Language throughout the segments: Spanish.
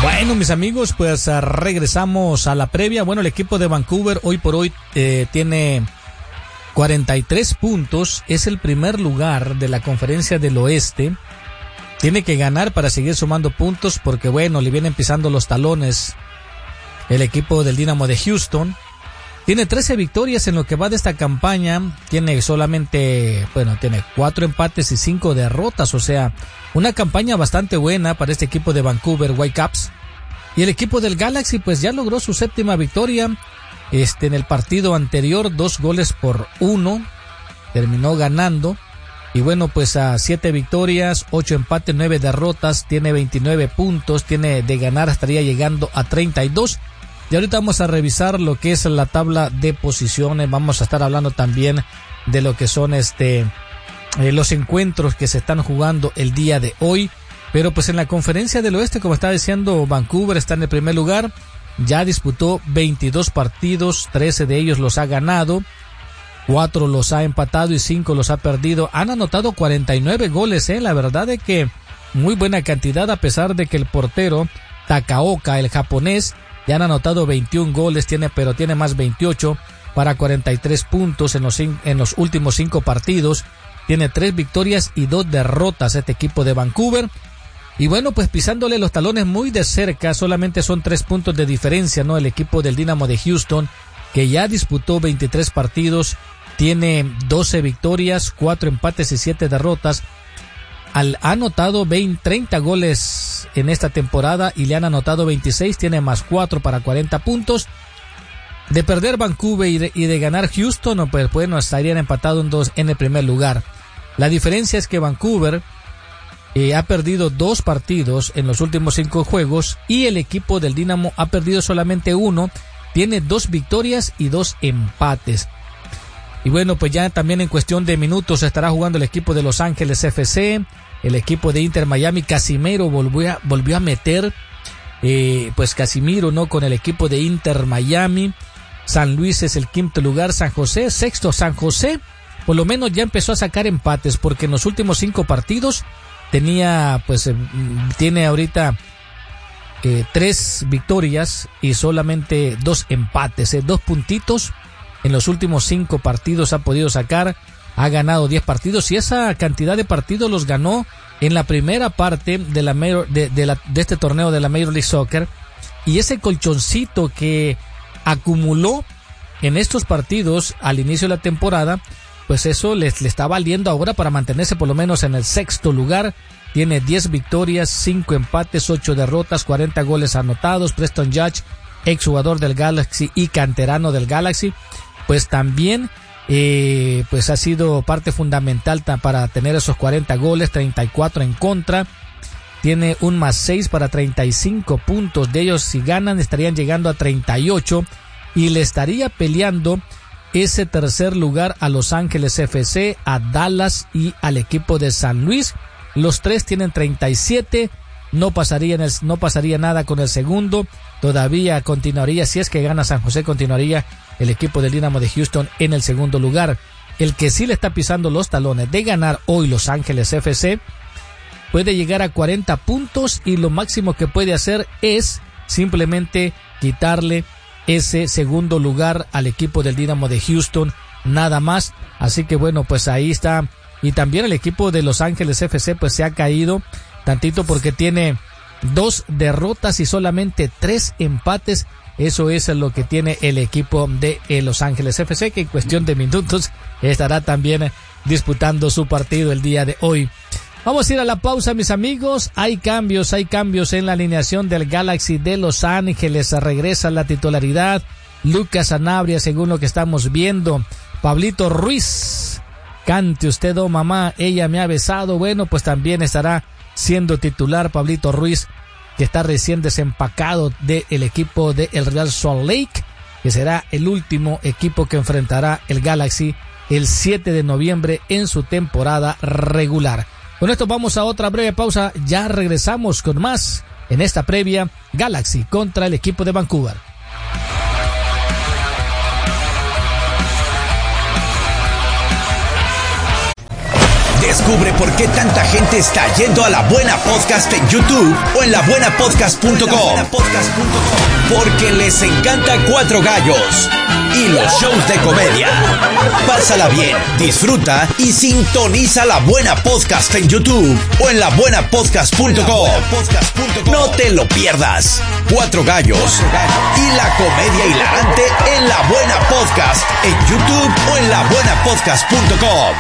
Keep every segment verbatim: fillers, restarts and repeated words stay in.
Bueno, mis amigos, pues uh, regresamos a la previa. Bueno, el equipo de Vancouver hoy por hoy eh, tiene cuarenta y tres puntos. Es el primer lugar de la Conferencia del Oeste. Tiene que ganar para seguir sumando puntos porque, bueno, le vienen pisando los talones el equipo del Dynamo de Houston. Tiene trece victorias en lo que va de esta campaña. Tiene solamente, bueno, tiene cuatro empates y cinco derrotas. O sea, una campaña bastante buena para este equipo de Vancouver Whitecaps. Y el equipo del Galaxy pues ya logró su séptima victoria. Este, en el partido anterior, dos goles por uno. Terminó ganando. Y bueno, pues a siete victorias, ocho empates, nueve derrotas. Tiene veintinueve puntos. Tiene de ganar, estaría llegando a treinta y dos. Y ahorita vamos a revisar lo que es la tabla de posiciones. Vamos a estar hablando también de lo que son este eh, los encuentros que se están jugando el día de hoy. Pero pues en la Conferencia del Oeste, como estaba diciendo, Vancouver está en el primer lugar. Ya disputó veintidós partidos, trece de ellos los ha ganado, cuatro los ha empatado y cinco los ha perdido. Han anotado cuarenta y nueve goles, eh. La verdad es que muy buena cantidad, a pesar de que el portero Takaoka, el japonés, ya han anotado veintiún goles, tiene, pero tiene más veintiocho para cuarenta y tres puntos en los, en los últimos cinco partidos. Tiene tres victorias y dos derrotas este equipo de Vancouver. Y bueno, pues pisándole los talones muy de cerca, solamente son tres puntos de diferencia, ¿no? El equipo del Dynamo de Houston, que ya disputó veintitrés partidos, tiene doce victorias, cuatro empates y siete derrotas. Al, ha anotado veinte, treinta goles en esta temporada y le han anotado veintiséis, tiene más cuatro para cuarenta puntos. De perder Vancouver y de, y de ganar Houston, pues bueno, estarían empatados en, dos, en el primer lugar. La diferencia es que Vancouver eh, ha perdido dos partidos en los últimos cinco juegos y el equipo del Dynamo ha perdido solamente uno, tiene dos victorias y dos empates. Y bueno, pues ya también en cuestión de minutos estará jugando el equipo de Los Ángeles F C, el equipo de Inter Miami. Casimiro volvió a, volvió a meter, eh, pues Casimiro, ¿no? Con el equipo de Inter Miami. San Luis es el quinto lugar, San José sexto. San José por lo menos ya empezó a sacar empates, porque en los últimos cinco partidos tenía, pues, eh, tiene ahorita eh, tres victorias y solamente dos empates, eh, dos puntitos. En los últimos cinco partidos ha podido sacar, ha ganado diez partidos y esa cantidad de partidos los ganó en la primera parte de, la Major, de, de, la, de este torneo de la Major League Soccer. Y ese colchoncito que acumuló en estos partidos al inicio de la temporada, pues eso les, le está valiendo ahora para mantenerse por lo menos en el sexto lugar. Tiene diez victorias, cinco empates, ocho derrotas, cuarenta goles anotados. Preston Judge, exjugador del Galaxy y canterano del Galaxy, pues también eh, pues ha sido parte fundamental para tener esos cuarenta goles, treinta y cuatro en contra. Tiene un más seis para treinta y cinco puntos. De ellos, si ganan, estarían llegando a treinta y ocho y le estaría peleando ese tercer lugar a Los Ángeles F C, a Dallas y al equipo de San Luis. Los tres tienen treinta y siete. No pasaría, en el, no pasaría nada con el segundo. Todavía continuaría, si es que gana San José, continuaría el equipo del Dynamo de Houston en el segundo lugar. El que sí le está pisando los talones de ganar hoy Los Ángeles F C puede llegar a cuarenta puntos y lo máximo que puede hacer es simplemente quitarle ese segundo lugar al equipo del Dynamo de Houston, nada más. Así que bueno, pues ahí está. Y también el equipo de Los Ángeles F C pues se ha caído tantito porque tiene dos derrotas y solamente tres empates. Eso es lo que tiene el equipo de eh, Los Ángeles F C, que en cuestión de minutos estará también disputando su partido el día de hoy. Vamos a ir a la pausa, mis amigos. Hay cambios, hay cambios en la alineación del Galaxy de Los Ángeles. Regresa la titularidad Lucas Sanabria, según lo que estamos viendo. Pablito Ruiz, cante usted, oh mamá, ella me ha besado. Bueno, pues también estará siendo titular Pablito Ruiz, que está recién desempacado del equipo de el Real Salt Lake, que será el último equipo que enfrentará el Galaxy el siete de noviembre en su temporada regular. Con esto vamos a otra breve pausa, ya regresamos con más en esta previa Galaxy contra el equipo de Vancouver. Descubre por qué tanta gente está yendo a La Buena Podcast en YouTube o en la buena podcast punto com. Porque les encanta Cuatro Gallos y los shows de comedia. Pásala bien, disfruta y sintoniza La Buena Podcast en YouTube o en la buena podcast punto com. No te lo pierdas. Cuatro Gallos y la comedia hilarante en La Buena Podcast en YouTube o en la buena podcast punto com.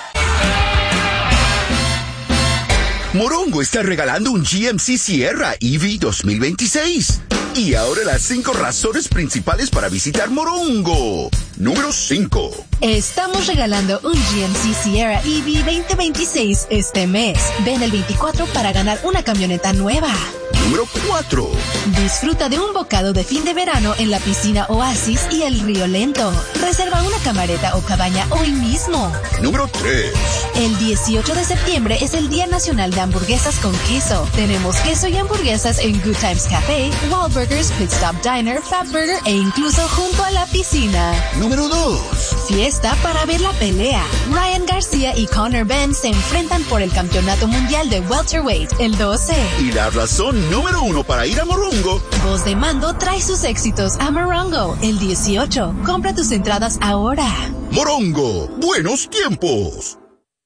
Morongo está regalando un G M C Sierra E V dos mil veintiséis. Y ahora las cinco razones principales para visitar Morongo. Número cinco. Estamos regalando un G M C Sierra E V veinte veintiséis este mes. Ven el veinticuatro para ganar una camioneta nueva. Número cuatro. Disfruta de un bocado de fin de verano en la piscina Oasis y el Río Lento. Reserva una camareta o cabaña hoy mismo. Número tres. El dieciocho de septiembre es el Día Nacional de Hamburguesas con Queso. Tenemos queso y hamburguesas en Good Times Café, Wahlburgers, Pit Stop Diner, Fatburger e incluso junto a la piscina. Número dos. Fiesta para ver la pelea. Ryan García y Conor Benn se enfrentan por el Campeonato Mundial de Welterweight el doce. Y la razón número uno para ir a Morongo. Voz de Mando trae sus éxitos a Morongo el dieciocho. Compra tus entradas ahora. Morongo, buenos tiempos.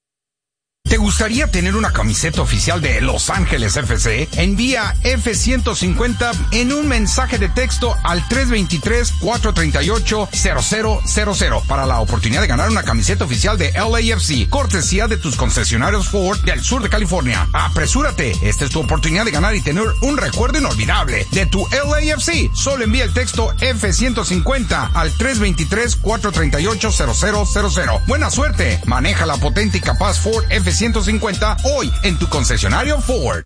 ¿Te gustaría tener una camiseta oficial de Los Ángeles F C? Envía F ciento cincuenta en un mensaje de texto al tres dos tres, cuatro tres ocho, cero cero cero cero para la oportunidad de ganar una camiseta oficial de L A F C, cortesía de tus concesionarios Ford del sur de California. ¡Apresúrate! Esta es tu oportunidad de ganar y tener un recuerdo inolvidable de tu L A F C. Solo envía el texto F ciento cincuenta al tres dos tres, cuatro tres ocho, cero cero cero cero. ¡Buena suerte! Maneja la potente y capaz Ford F ciento cincuenta hoy en tu concesionario Ford.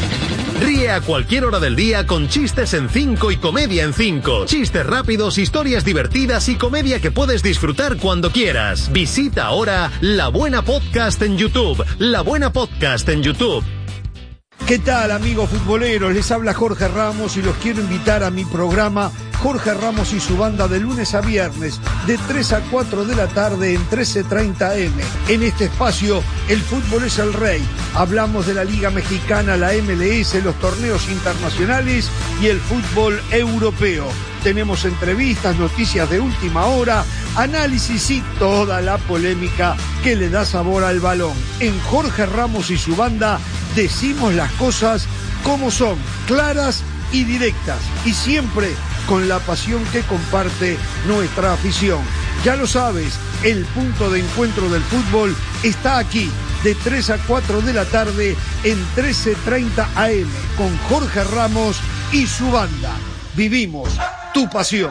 Ríe a cualquier hora del día con chistes en cinco y comedia en cinco. Chistes rápidos, historias divertidas y comedia que puedes disfrutar cuando quieras. Visita ahora La Buena Podcast en YouTube. La Buena Podcast en YouTube. ¿Qué tal, amigos futboleros? Les habla Jorge Ramos y los quiero invitar a mi programa Jorge Ramos y su banda de lunes a viernes de tres a cuatro de la tarde en trece treinta eme. En este espacio, el fútbol es el rey. Hablamos de la Liga Mexicana, la M L S, los torneos internacionales y el fútbol europeo. Tenemos entrevistas, noticias de última hora, análisis y toda la polémica que le da sabor al balón. En Jorge Ramos y su banda decimos las cosas como son, claras y directas, y siempre con la pasión que comparte nuestra afición. Ya lo sabes, el punto de encuentro del fútbol está aquí, de tres a cuatro de la tarde en trece treinta a eme, con Jorge Ramos y su banda. Vivimos tu pasión.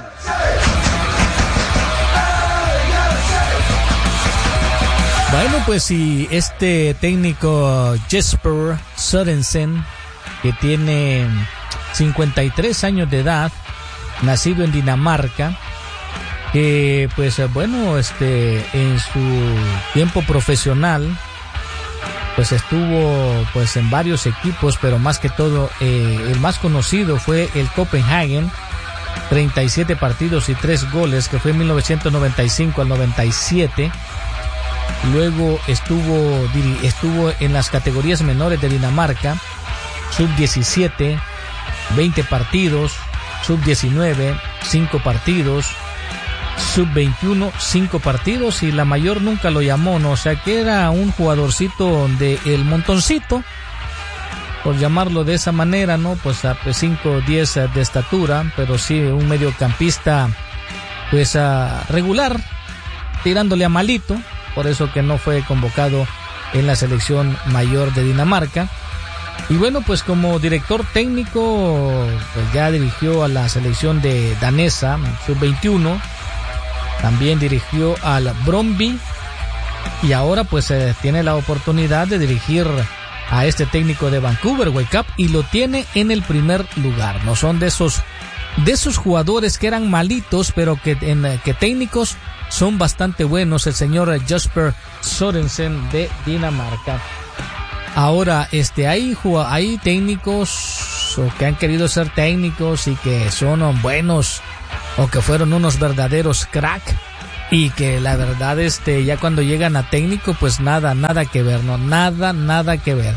Bueno, pues si este técnico Jesper Sørensen, que tiene cincuenta y tres años de edad, nacido en Dinamarca, que pues bueno, este en su tiempo profesional pues estuvo pues en varios equipos, pero más que todo eh, el más conocido fue el Copenhagen, treinta y siete partidos y tres goles, que fue en mil novecientos noventa y cinco al noventa y siete. Luego estuvo estuvo en las categorías menores de Dinamarca, sub diecisiete, veinte partidos, sub diecinueve, cinco partidos, sub veintiuno, cinco partidos, y la mayor nunca lo llamó, ¿no? O sea que era un jugadorcito de el montoncito, por llamarlo de esa manera, ¿no? Pues a cinco diez de estatura, pero sí un mediocampista pues a regular, tirándole a malito, por eso que no fue convocado en la selección mayor de Dinamarca. Y bueno, pues como director técnico, pues ya dirigió a la selección de danesa, sub veintiuno, también dirigió al Brøndby, y ahora pues eh, tiene la oportunidad de dirigir a este técnico de Vancouver Whitecaps, y lo tiene en el primer lugar. No son de esos de esos jugadores que eran malitos, pero que en que técnicos son bastante buenos, el señor Jesper Sørensen de Dinamarca. Ahora, este, hay, hay técnicos o que han querido ser técnicos y que son buenos o que fueron unos verdaderos crack y que la verdad, este, ya cuando llegan a técnico, pues nada, nada que ver, no, nada, nada que ver.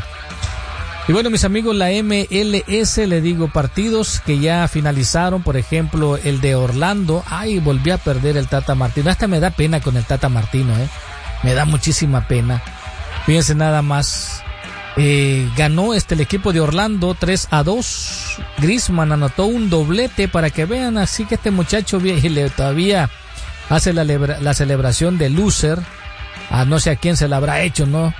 Y bueno, mis amigos, la M L S, le digo, partidos que ya finalizaron, por ejemplo, el de Orlando. Ay, volvió a perder el Tata Martino. Hasta me da pena con el Tata Martino, eh. Me da muchísima pena. Fíjense nada más. Eh, ganó este el equipo de Orlando tres a dos. Griezmann anotó un doblete para que vean, así que este muchacho le, todavía hace la, la celebración de loser. A no sé a quién se la habrá hecho, ¿no?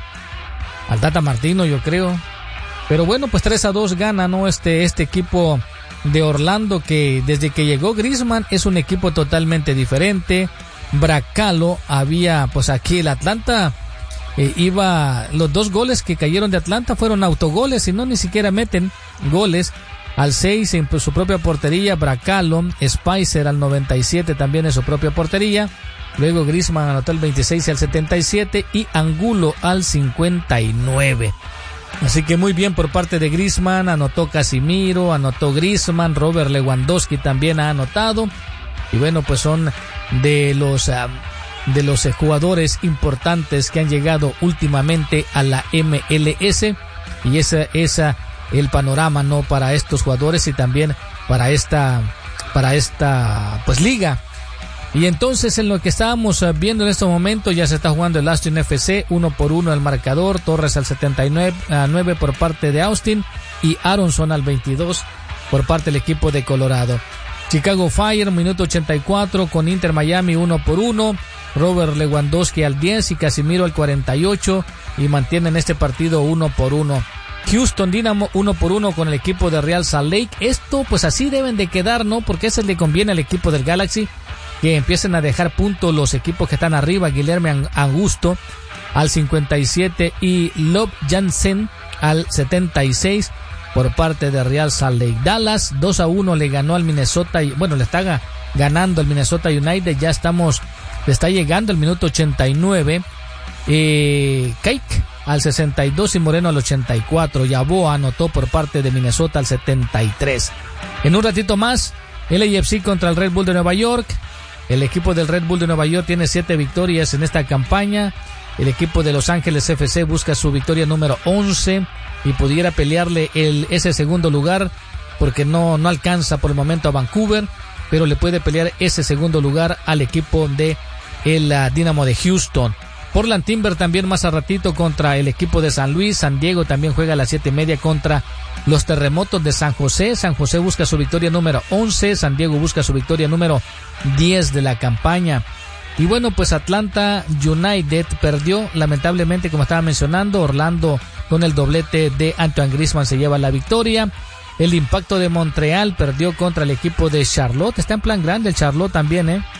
Al Tata Martino, yo creo. Pero bueno, pues tres a dos gana, ¿no? Este, este equipo de Orlando, que desde que llegó Griezmann es un equipo totalmente diferente. Bracalo había, pues aquí el Atlanta eh, iba, los dos goles que cayeron de Atlanta fueron autogoles y no ni siquiera meten goles. Al seis en su propia portería, Bracalo, Spicer al noventa y siete también en su propia portería. Luego Griezmann anotó el veintiséis y al setenta y siete y Angulo al cincuenta y nueve. Así que muy bien por parte de Griezmann, anotó Casimiro, anotó Griezmann, Robert Lewandowski también ha anotado. Y bueno, pues son de los uh, de los uh, jugadores importantes que han llegado últimamente a la M L S. Y esa es uh, el panorama, ¿no? Para estos jugadores y también para esta, para esta pues liga. Y entonces en lo que estábamos viendo en este momento ya se está jugando el Austin F C, uno por uno el marcador, Torres al setenta y nueve por parte de Austin y Aronson al veintidós por parte del equipo de Colorado. Chicago Fire, minuto ochenta y cuatro con Inter Miami uno por uno, Robert Lewandowski al diez y Casimiro al cuarenta y ocho y mantienen este partido uno por uno. Houston Dynamo uno por uno con el equipo de Real Salt Lake. Esto pues así deben de quedar, ¿no? Porque ese le conviene al equipo del Galaxy, que empiecen a dejar puntos los equipos que están arriba. Guilherme Augusto al cincuenta y siete y Lob Jansen al setenta y seis por parte de Real Salt Lake. Dallas dos a uno le ganó al Minnesota, y bueno, le está ganando al Minnesota United. Ya estamos, le está llegando el minuto ochenta y nueve. Eh, Cake al sesenta y dos y Moreno al ochenta y cuatro. Yabo anotó por parte de Minnesota al setenta y tres. En un ratito más, el L A F C contra el Red Bull de Nueva York. El equipo del Red Bull de Nueva York tiene siete victorias en esta campaña. El equipo de Los Ángeles F C busca su victoria número once y pudiera pelearle el, ese segundo lugar, porque no, no alcanza por el momento a Vancouver, pero le puede pelear ese segundo lugar al equipo de el uh, Dynamo de Houston. Portland Timber también más a ratito contra el equipo de San Luis. San Diego también juega a las siete y media contra los Terremotos de San José. San José busca su victoria número once. San Diego busca su victoria número diez de la campaña. Y bueno, pues Atlanta United perdió, lamentablemente, como estaba mencionando. Orlando con el doblete de Antoine Griezmann se lleva la victoria. El Impacto de Montreal perdió contra el equipo de Charlotte. Está en plan grande el Charlotte también, ¿eh?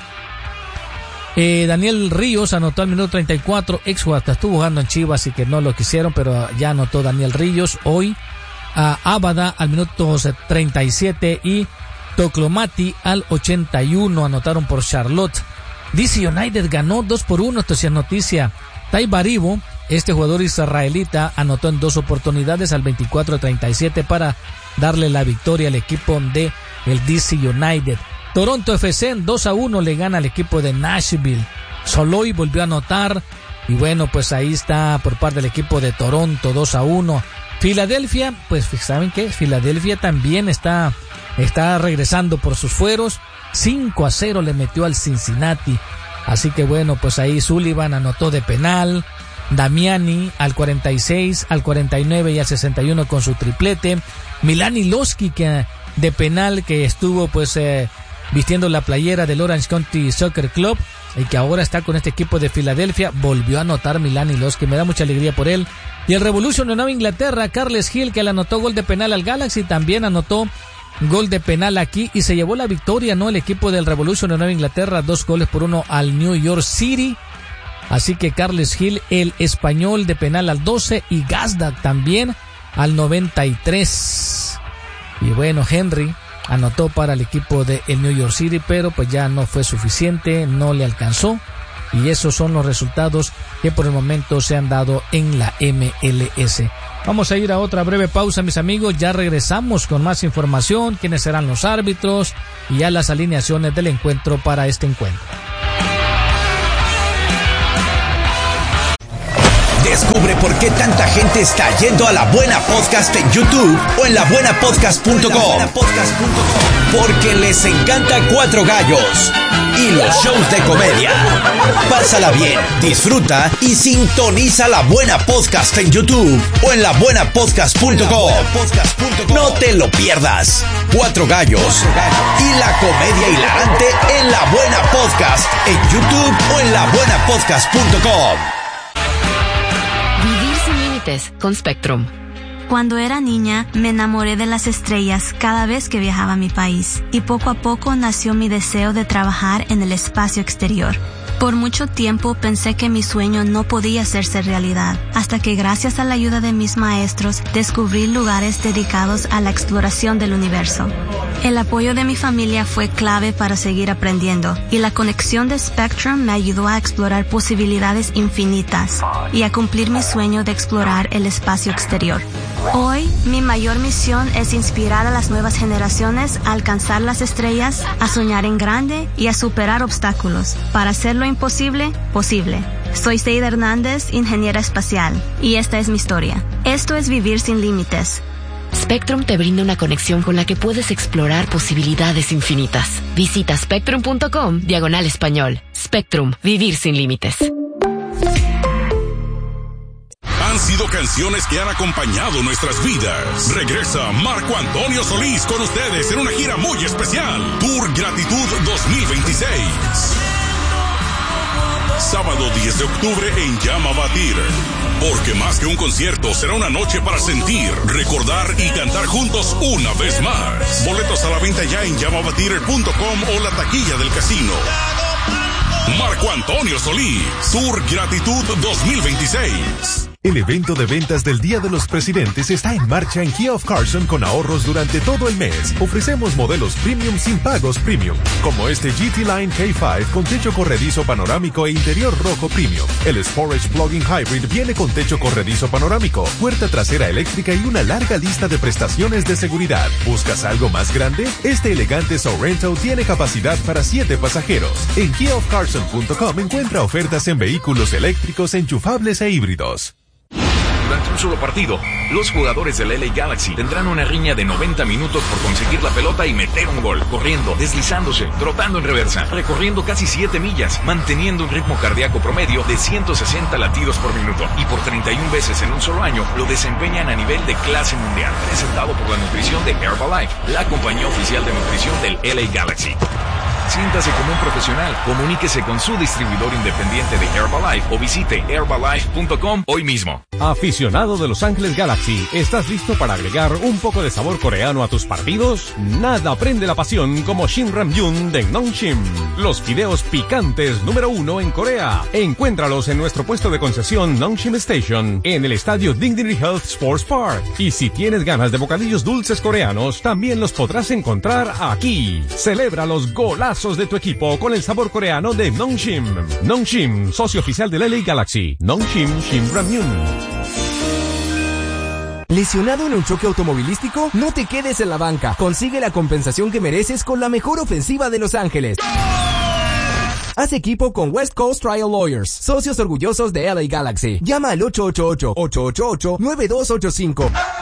Eh, Daniel Ríos anotó al minuto treinta y cuatro, ex jugador, estuvo jugando en Chivas y que no lo quisieron, pero ya anotó Daniel Ríos hoy. A Ábada al minuto treinta y siete y Toclomati al ochenta y uno anotaron por Charlotte. D C United ganó dos por uno, esto sí es noticia. Tai Baribo, este jugador israelita, anotó en dos oportunidades al veinticuatro treinta y siete para darle la victoria al equipo de el D C United. Toronto F C en dos a uno le gana al equipo de Nashville. Soloy volvió a anotar y bueno, pues ahí está por parte del equipo de Toronto dos a uno. Filadelfia, pues ¿saben qué? Filadelfia también está, está regresando por sus fueros. cinco a cero le metió al Cincinnati. Así que bueno, pues ahí Sullivan anotó de penal. Damiani al cuarenta y seis, al cuarenta y nueve y al sesenta y uno con su triplete. Milani Loski que de penal, que estuvo pues eh, vistiendo la playera del Orange County Soccer Club y que ahora está con este equipo de Filadelfia, volvió a anotar Milani Loski, me da mucha alegría por él. Y el Revolution de Nueva Inglaterra, Carles Hill, que le anotó gol de penal al Galaxy, también anotó gol de penal aquí y se llevó la victoria, ¿no? El equipo del Revolution de Nueva Inglaterra, dos goles por uno al New York City. Así que Carles Hill, el español, de penal al doce y Gazdag también al noventa y tres. Y bueno, Henry anotó para el equipo de el New York City, pero pues ya no fue suficiente, no le alcanzó. Y esos son los resultados que por el momento se han dado en la M L S. Vamos a ir a otra breve pausa, mis amigos. Ya regresamos con más información, quiénes serán los árbitros y ya las alineaciones del encuentro para este encuentro. Descubre por qué tanta gente está yendo a La Buena Podcast en YouTube o en la buena podcast punto com. Porque les encanta Cuatro Gallos y los shows de comedia. Pásala bien, disfruta y sintoniza La Buena Podcast en YouTube o en la buena podcast punto com. No te lo pierdas. Cuatro Gallos y la comedia hilarante en La Buena Podcast en YouTube o en la buena podcast punto com. Vivir sin límites con Spectrum. Cuando era niña, me enamoré de las estrellas cada vez que viajaba a mi país, y poco a poco nació mi deseo de trabajar en el espacio exterior. Por mucho tiempo pensé que mi sueño no podía hacerse realidad, hasta que gracias a la ayuda de mis maestros descubrí lugares dedicados a la exploración del universo. El apoyo de mi familia fue clave para seguir aprendiendo, y la conexión de Spectrum me ayudó a explorar posibilidades infinitas y a cumplir mi sueño de explorar el espacio exterior. Hoy, mi mayor misión es inspirar a las nuevas generaciones a alcanzar las estrellas, a soñar en grande y a superar obstáculos para hacer lo imposible posible. Soy Seida Hernández, ingeniera espacial, y esta es mi historia. Esto es Vivir sin Límites. Spectrum te brinda una conexión con la que puedes explorar posibilidades infinitas. Visita spectrum punto com diagonal español. Spectrum, vivir sin límites. Han sido canciones que han acompañado nuestras vidas. Regresa Marco Antonio Solís con ustedes en una gira muy especial. Tour Gratitud dos mil veintiséis. Sábado diez de octubre en Llama Batir. Porque más que un concierto, será una noche para sentir, recordar y cantar juntos una vez más. Boletos a la venta ya en llama batir punto com o la taquilla del casino. Marco Antonio Solís, Tour Gratitud dos mil veintiséis. El evento de ventas del Día de los Presidentes está en marcha en Kia of Carson con ahorros durante todo el mes. Ofrecemos modelos premium sin pagos premium, como este G T Line K cinco con techo corredizo panorámico e interior rojo premium. El Sportage Plug-in Hybrid viene con techo corredizo panorámico, puerta trasera eléctrica y una larga lista de prestaciones de seguridad. ¿Buscas algo más grande? Este elegante Sorrento tiene capacidad para siete pasajeros. En kia of carson punto com encuentra ofertas en vehículos eléctricos, enchufables e híbridos. Durante un solo partido, los jugadores del L A Galaxy tendrán una riña de noventa minutos por conseguir la pelota y meter un gol, corriendo, deslizándose, trotando en reversa, recorriendo casi siete millas, manteniendo un ritmo cardíaco promedio de ciento sesenta latidos por minuto, y por treinta y una veces en un solo año lo desempeñan a nivel de clase mundial, presentado por la nutrición de Herbalife, la compañía oficial de nutrición del L A Galaxy. Siéntase como un profesional, comuníquese con su distribuidor independiente de Herbalife o visite herbalife punto com hoy mismo. Aficionado de Los Ángeles Galaxy, ¿estás listo para agregar un poco de sabor coreano a tus partidos? Nada prende la pasión como Shin Ramyun de Nongshim, los fideos picantes número uno en Corea. Encuéntralos en nuestro puesto de concesión Nongshim Station, en el estadio Dignity Health Sports Park. Y si tienes ganas de bocadillos dulces coreanos, también los podrás encontrar aquí. Celebra los golazos de tu equipo con el sabor coreano de Nongshim. Nongshim, socio oficial del L A Galaxy. Nongshim Shin Ramyun. ¿Lesionado en un choque automovilístico? No te quedes en la banca. Consigue la compensación que mereces con la mejor ofensiva de Los Ángeles. Haz equipo con West Coast Trial Lawyers, socios orgullosos de L A Galaxy. Llama al ocho ocho ocho, ocho ocho ocho, nueve dos ocho cinco.